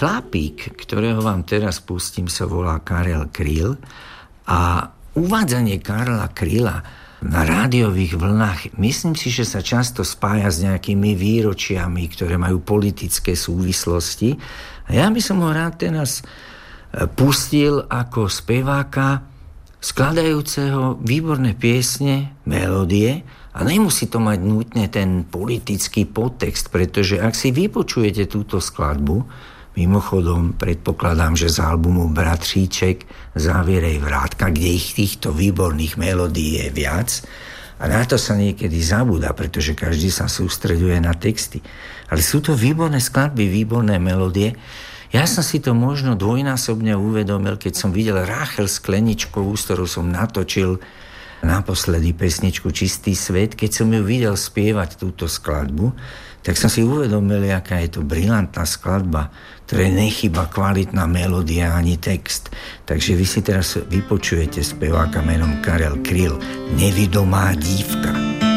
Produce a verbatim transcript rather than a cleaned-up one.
chlapík, ktorého vám teraz pustím, sa volá Karel Kryl a uvádzanie Karla Kryla na rádiových vlnách, myslím si, že sa často spája s nejakými výročiami, ktoré majú politické súvislosti. A ja by som ho rád teraz pustil ako speváka skladajúceho výborné piesne, melódie, a nemusí to mať nutne ten politický podtext, pretože ak si vypočujete túto skladbu, mimochodom predpokladám, že z albumu Bratříček Závierej vrátka, kde ich týchto výborných melódií je viac, a na to sa niekedy zabúda, pretože každý sa sústreďuje na texty. Ale sú to výborné skladby, výborné melódie. Ja som si to možno dvojnásobne uvedomil, keď som videl Ráchel Skleničkovú, s ktorou som natočil naposledy pesničku Čistý svet. Keď som ju videl spievať túto skladbu, tak som si uvedomil, aká je to brilantná skladba, ktorej nechýba kvalitná melódia ani text. Takže vy si teraz vypočujete speváka menom Karel Kryl, Nevidomá dívka.